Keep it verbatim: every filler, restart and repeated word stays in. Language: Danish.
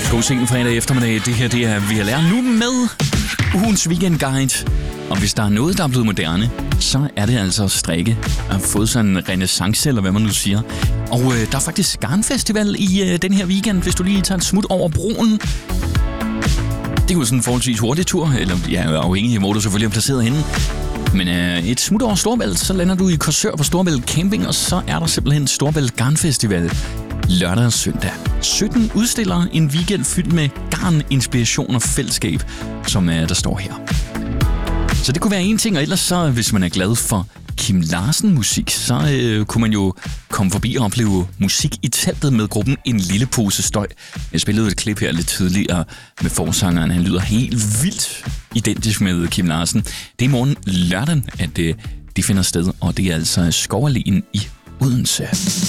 God sen fredag eftermiddag. Det her, det er V L R nu med ugens weekendguide. Og hvis der er noget, der er blevet moderne, så er det altså at strikke. Jeg har fået sådan en renaissance, eller hvad man nu siger. Og øh, der er faktisk garnfestival i øh, den her weekend, hvis du lige tager et smut over broen. Det er jo sådan en forholdsvis hurtig tur, eller ja, afhængig af, hvor du selvfølgelig er placeret henne. Men øh, et smut over Storebælt, så lander du i Korsør på Storebælt Camping, og så er der simpelthen Storebælt Garnfestival lørdag og søndag. sytten udstillere, en weekend fyldt med garn, inspiration og fællesskab, som øh, der står her. Så det kunne være en ting, og ellers så, hvis man er glad for Kim Larsen musik, så øh, kunne man jo komme forbi og opleve musik i teltet med gruppen En Lille Pose Støj. Jeg spillede et klip her lidt tidligere med forsangeren. Han lyder helt vildt identisk med Kim Larsen. Det er i morgen lørdag, at øh, de finder sted, og det er altså Skovalléen i Odense.